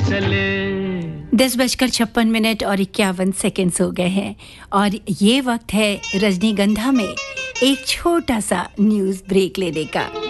चले। 10:56 और 51 सेकंड्स हो गए हैं और ये वक्त है रजनीगंधा में एक छोटा सा न्यूज़ ब्रेक लेने का।